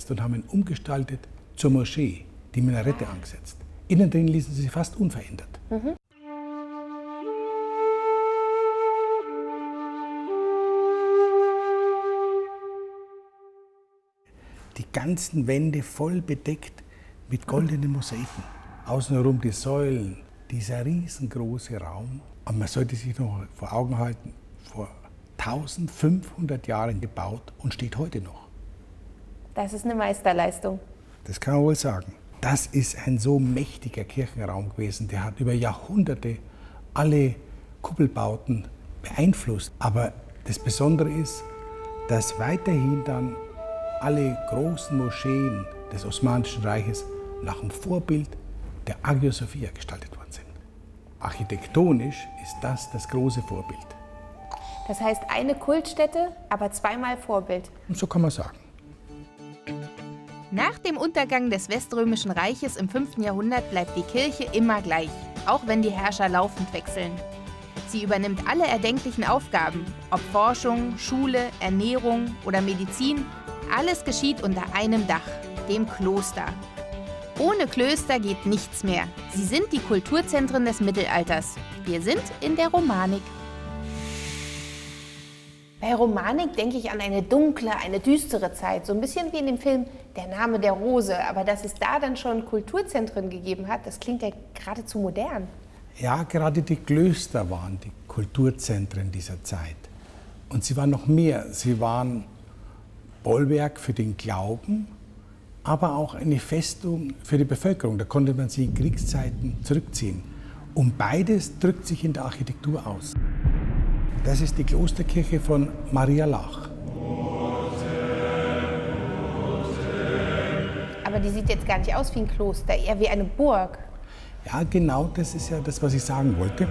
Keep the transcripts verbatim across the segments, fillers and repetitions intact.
umgesetzt und haben ihn umgestaltet zur Moschee, die Minarette angesetzt. Innen drin ließen sie sie fast unverändert. Mhm. Die ganzen Wände voll bedeckt mit goldenen Mosaiken. Außenherum die Säulen, dieser riesengroße Raum. Und man sollte sich noch vor Augen halten, vor eintausendfünfhundert Jahren gebaut und steht heute noch. Das ist eine Meisterleistung. Das kann man wohl sagen. Das ist ein so mächtiger Kirchenraum gewesen, der hat über Jahrhunderte alle Kuppelbauten beeinflusst. Aber das Besondere ist, dass weiterhin dann alle großen Moscheen des Osmanischen Reiches nach dem Vorbild der Hagia Sophia gestaltet worden sind. Architektonisch ist das das große Vorbild. Das heißt, eine Kultstätte, aber zweimal Vorbild. Und so kann man sagen. Nach dem Untergang des Weströmischen Reiches im fünften Jahrhundert bleibt die Kirche immer gleich, auch wenn die Herrscher laufend wechseln. Sie übernimmt alle erdenklichen Aufgaben, ob Forschung, Schule, Ernährung oder Medizin. Alles geschieht unter einem Dach, dem Kloster. Ohne Klöster geht nichts mehr. Sie sind die Kulturzentren des Mittelalters. Wir sind in der Romanik. Bei Romanik denke ich an eine dunkle, eine düstere Zeit. So ein bisschen wie in dem Film Der Name der Rose. Aber dass es da dann schon Kulturzentren gegeben hat, das klingt ja geradezu modern. Ja, gerade die Klöster waren die Kulturzentren dieser Zeit. Und sie waren noch mehr. Sie waren Bollwerk für den Glauben, aber auch eine Festung für die Bevölkerung. Da konnte man sich in Kriegszeiten zurückziehen. Und beides drückt sich in der Architektur aus. Das ist die Klosterkirche von Maria Laach. Aber die sieht jetzt gar nicht aus wie ein Kloster, eher wie eine Burg. Ja, genau das ist ja das, was ich sagen wollte.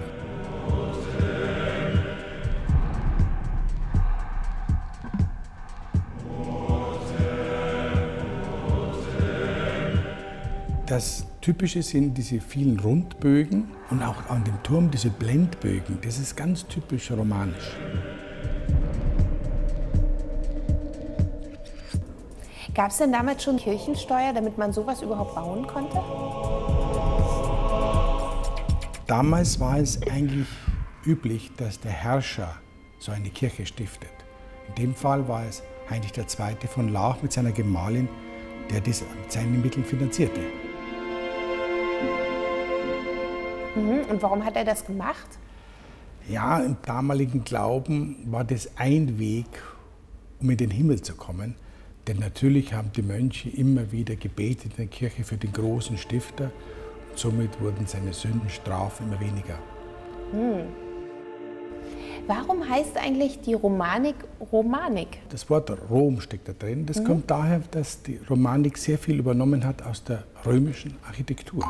Das Typische sind diese vielen Rundbögen und auch an dem Turm diese Blendbögen. Das ist ganz typisch romanisch. Gab es denn damals schon Kirchensteuer, damit man sowas überhaupt bauen konnte? Damals war es eigentlich üblich, dass der Herrscher so eine Kirche stiftet. In dem Fall war es Heinrich der Zweite von Laach mit seiner Gemahlin, der das mit seinen Mitteln finanzierte. Und warum hat er das gemacht? Ja, im damaligen Glauben war das ein Weg, um in den Himmel zu kommen. Denn natürlich haben die Mönche immer wieder gebetet in der Kirche für den großen Stifter. Und somit wurden seine Sündenstrafen immer weniger. Hm. Warum heißt eigentlich die Romanik Romanik? Das Wort Rom steckt da drin. Das mhm. kommt daher, dass die Romanik sehr viel übernommen hat aus der römischen Architektur.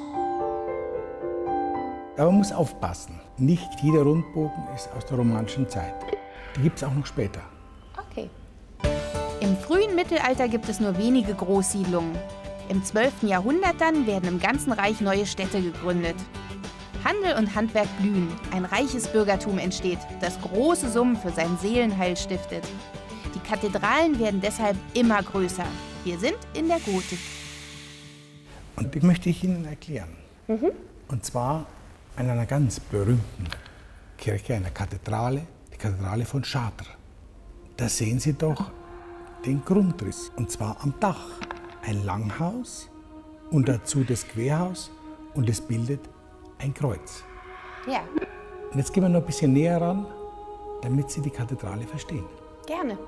Aber man muss aufpassen. Nicht jeder Rundbogen ist aus der romanischen Zeit. Die gibt es auch noch später. Okay. Im frühen Mittelalter gibt es nur wenige Großsiedlungen. Im zwölften Jahrhundert dann werden im ganzen Reich neue Städte gegründet. Handel und Handwerk blühen, ein reiches Bürgertum entsteht, das große Summen für sein Seelenheil stiftet. Die Kathedralen werden deshalb immer größer. Wir sind in der Gotik. Und die möchte ich Ihnen erklären. Mhm. Und zwar an einer ganz berühmten Kirche, einer Kathedrale, die Kathedrale von Chartres. Da sehen Sie doch den Grundriss, und zwar am Dach. Ein Langhaus und dazu das Querhaus und es bildet ein Kreuz. Ja. Und jetzt gehen wir noch ein bisschen näher ran, damit Sie die Kathedrale verstehen. Gerne.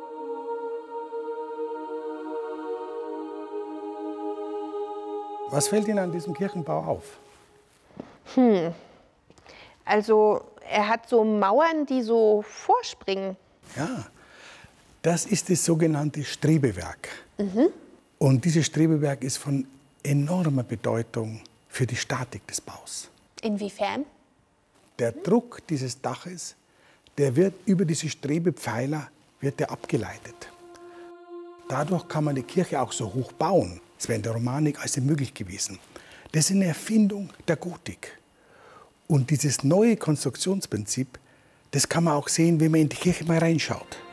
Was fällt Ihnen an diesem Kirchenbau auf? Hm. Also, er hat so Mauern, die so vorspringen. Ja, das ist das sogenannte Strebewerk. Mhm. Und dieses Strebewerk ist von enormer Bedeutung für die Statik des Baus. Inwiefern? Der Druck dieses Daches, der wird über diese Strebepfeiler wird der abgeleitet. Dadurch kann man die Kirche auch so hoch bauen. Das wäre in der Romanik also möglich gewesen. Das ist eine Erfindung der Gotik. Und dieses neue Konstruktionsprinzip, das kann man auch sehen, wenn man in die Kirche mal reinschaut.